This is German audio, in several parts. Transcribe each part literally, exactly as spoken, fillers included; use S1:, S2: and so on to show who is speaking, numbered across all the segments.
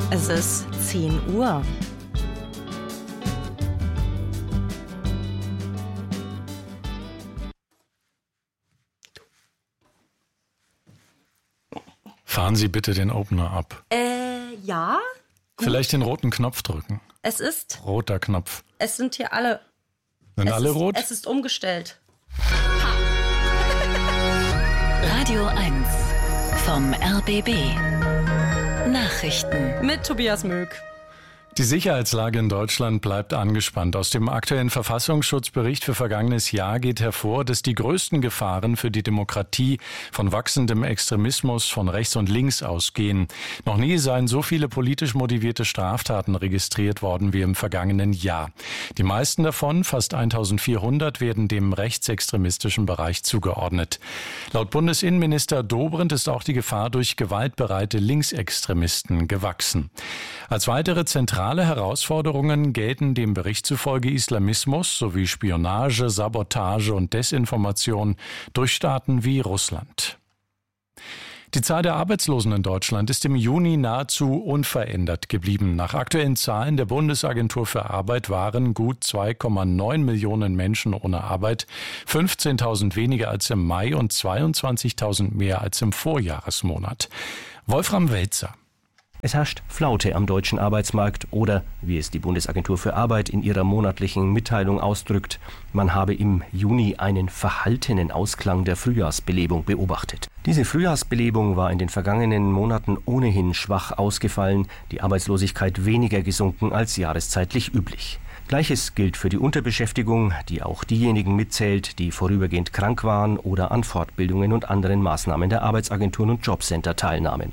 S1: Es ist zehn Uhr.
S2: Fahren Sie bitte den Opener ab.
S1: Äh, ja. Gut.
S2: Vielleicht den roten Knopf drücken.
S1: Es ist...
S2: Roter Knopf.
S1: Es sind hier alle...
S2: Sind
S1: es
S2: alle
S1: ist,
S2: rot?
S1: Es ist umgestellt.
S3: Radio eins vom R B B. Nachrichten
S1: mit Tobias Möck.
S2: Die Sicherheitslage in Deutschland bleibt angespannt. Aus dem aktuellen Verfassungsschutzbericht für vergangenes Jahr geht hervor, dass die größten Gefahren für die Demokratie von wachsendem Extremismus von rechts und links ausgehen. Noch nie seien so viele politisch motivierte Straftaten registriert worden wie im vergangenen Jahr. Die meisten davon, fast eintausendvierhundert, werden dem rechtsextremistischen Bereich zugeordnet. Laut Bundesinnenminister Dobrindt ist auch die Gefahr durch gewaltbereite Linksextremisten gewachsen. Als weitere zentrale Herausforderungen gelten dem Bericht zufolge Islamismus sowie Spionage, Sabotage und Desinformation durch Staaten wie Russland. Die Zahl der Arbeitslosen in Deutschland ist im Juni nahezu unverändert geblieben. Nach aktuellen Zahlen der Bundesagentur für Arbeit waren gut zwei Komma neun Millionen Menschen ohne Arbeit, fünfzehntausend weniger als im Mai und zweiundzwanzigtausend mehr als im Vorjahresmonat. Wolfram Welzer.
S4: Es herrscht Flaute am deutschen Arbeitsmarkt oder, wie es die Bundesagentur für Arbeit in ihrer monatlichen Mitteilung ausdrückt, man habe im Juni einen verhaltenen Ausklang der Frühjahrsbelebung beobachtet. Diese Frühjahrsbelebung war in den vergangenen Monaten ohnehin schwach ausgefallen, die Arbeitslosigkeit weniger gesunken als jahreszeitlich üblich. Gleiches gilt für die Unterbeschäftigung, die auch diejenigen mitzählt, die vorübergehend krank waren oder an Fortbildungen und anderen Maßnahmen der Arbeitsagenturen und Jobcenter teilnahmen.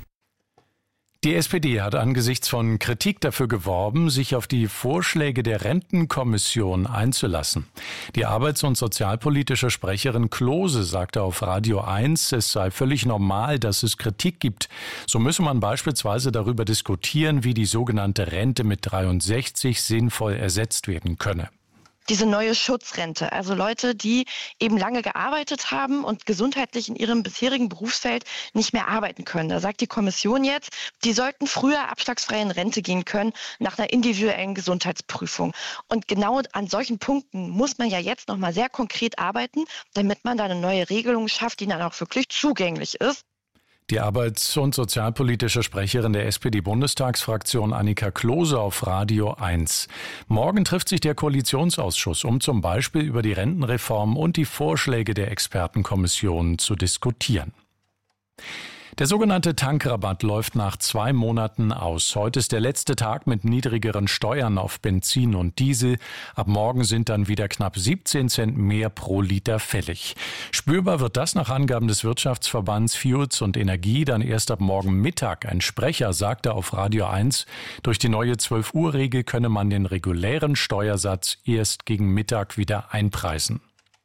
S2: Die S P D hat angesichts von Kritik dafür geworben, sich auf die Vorschläge der Rentenkommission einzulassen. Die arbeits- und sozialpolitische Sprecherin Klose sagte auf Radio eins, es sei völlig normal, dass es Kritik gibt. So müsse man beispielsweise darüber diskutieren, wie die sogenannte Rente mit dreiundsechzig sinnvoll ersetzt werden könne.
S5: Diese neue Schutzrente, also Leute, die eben lange gearbeitet haben und gesundheitlich in ihrem bisherigen Berufsfeld nicht mehr arbeiten können. Da sagt die Kommission jetzt, die sollten früher abschlagsfrei in Rente gehen können nach einer individuellen Gesundheitsprüfung. Und genau an solchen Punkten muss man ja jetzt nochmal sehr konkret arbeiten, damit man da eine neue Regelung schafft, die dann auch wirklich zugänglich ist.
S2: Die arbeits- und sozialpolitische Sprecherin der S P D-Bundestagsfraktion Annika Klose auf Radio eins. Morgen trifft sich der Koalitionsausschuss, um zum Beispiel über die Rentenreform und die Vorschläge der Expertenkommission zu diskutieren. Der sogenannte Tankrabatt läuft nach zwei Monaten aus. Heute ist der letzte Tag mit niedrigeren Steuern auf Benzin und Diesel. Ab morgen sind dann wieder knapp siebzehn Cent mehr pro Liter fällig. Spürbar wird das nach Angaben des Wirtschaftsverbands Fuels und Energie dann erst ab morgen Mittag. Ein Sprecher sagte auf Radio eins, durch die neue zwölf Uhr Regel könne man den regulären Steuersatz erst gegen Mittag wieder einpreisen.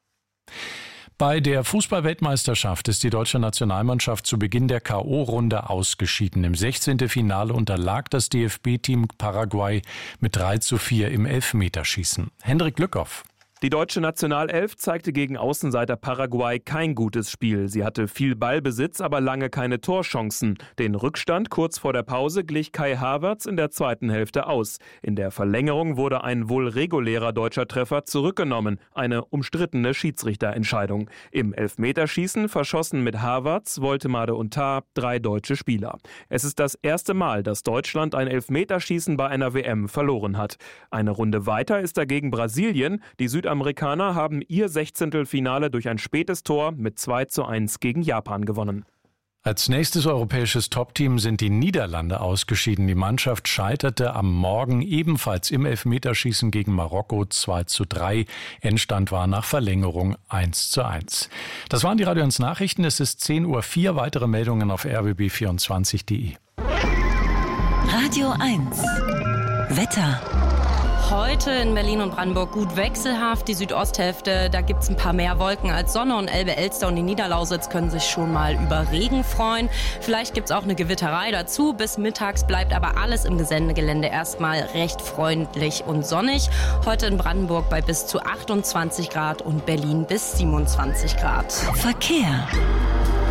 S2: Bei der Fußball-Weltmeisterschaft ist die deutsche Nationalmannschaft zu Beginn der K O-Runde ausgeschieden. Im sechzehnten Finale unterlag das D F B-Team Paraguay mit drei zu vier im Elfmeterschießen. Hendrik Lückhoff.
S6: Die deutsche Nationalelf zeigte gegen Außenseiter Paraguay kein gutes Spiel. Sie hatte viel Ballbesitz, aber lange keine Torchancen. Den Rückstand kurz vor der Pause glich Kai Havertz in der zweiten Hälfte aus. In der Verlängerung wurde ein wohl regulärer deutscher Treffer zurückgenommen. Eine umstrittene Schiedsrichterentscheidung. Im Elfmeterschießen verschossen mit Havertz, Woltemade und Tah drei deutsche Spieler. Es ist das erste Mal, dass Deutschland ein Elfmeterschießen bei einer W M verloren hat. Eine Runde weiter ist dagegen Brasilien. Die Südamerikaner Amerikaner haben ihr Sechzehntelfinale durch ein spätes Tor mit zwei zu eins gegen Japan gewonnen.
S2: Als nächstes europäisches Top-Team sind die Niederlande ausgeschieden. Die Mannschaft scheiterte am Morgen ebenfalls im Elfmeterschießen gegen Marokko zwei zu drei. Endstand war nach Verlängerung eins zu eins. Das waren die Radio eins Nachrichten. Es ist zehn Uhr vier. Weitere Meldungen auf r b b vierundzwanzig punkt d e.
S3: Radio eins Wetter.
S1: Heute in Berlin und Brandenburg gut wechselhaft. Die Südosthälfte, da gibt es ein paar mehr Wolken als Sonne und Elbe, Elster und die Niederlausitz können sich schon mal über Regen freuen. Vielleicht gibt es auch eine Gewitterei dazu. Bis mittags bleibt aber alles im Sendegelände erstmal recht freundlich und sonnig. Heute in Brandenburg bei bis zu achtundzwanzig Grad und Berlin bis siebenundzwanzig Grad.
S3: Verkehr.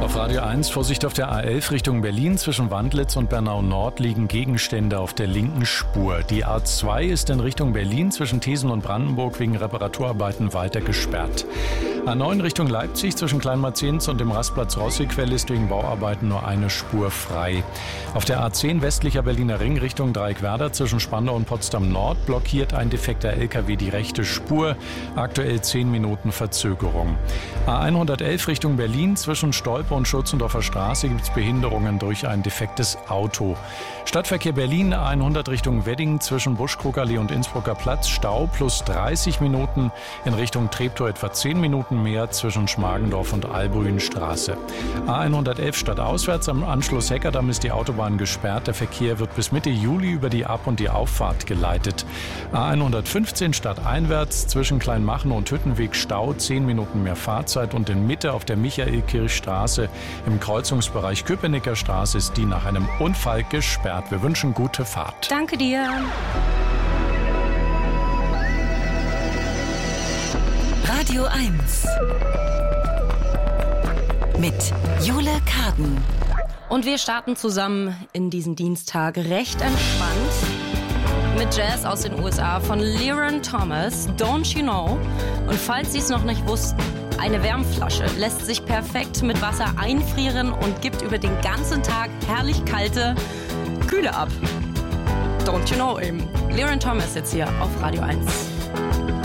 S2: Auf Radio eins, Vorsicht auf der A elf Richtung Berlin. Zwischen Wandlitz und Bernau-Nord liegen Gegenstände auf der linken Spur. Die A zwei ist in Richtung Berlin zwischen Thesen und Brandenburg wegen Reparaturarbeiten weiter gesperrt. A neun Richtung Leipzig zwischen Kleinmarzenz und dem Rastplatz Rossiquell ist wegen Bauarbeiten nur eine Spur frei. Auf der A zehn westlicher Berliner Ring Richtung Dreieckwerder zwischen Spandau und Potsdam Nord blockiert ein defekter L K W die rechte Spur. Aktuell zehn Minuten Verzögerung. A hundertelf Richtung Berlin zwischen Stolpe und Schützendorfer Straße gibt es Behinderungen durch ein defektes Auto. Stadtverkehr Berlin A hundert Richtung Wedding zwischen Buschkrugallee und Innsbrucker Platz Stau plus dreißig Minuten. In Richtung Treptow etwa zehn Minuten mehr zwischen Schmargendorf und Albrühenstraße. A hundertelf stadtauswärts am Anschluss Heckerdamm ist die Autobahn gesperrt. Der Verkehr wird bis Mitte Juli über die Ab- und die Auffahrt geleitet. A hundertfünfzehn stadteinwärts zwischen Kleinmachnow und Hüttenweg Stau, zehn Minuten mehr Fahrzeit und in Mitte auf der Michaelkirchstraße im Kreuzungsbereich Köpenicker Straße ist die nach einem Unfall gesperrt. Wir wünschen gute Fahrt.
S1: Danke dir.
S3: Radio eins mit Jule Karden.
S1: Und wir starten zusammen in diesen Dienstag recht entspannt mit Jazz aus den U S A von Leron Thomas, Don't You Know? Und falls Sie es noch nicht wussten, eine Wärmflasche lässt sich perfekt mit Wasser einfrieren und gibt über den ganzen Tag herrlich kalte Kühle ab. Don't You Know eben. Leron Thomas jetzt hier auf Radio eins.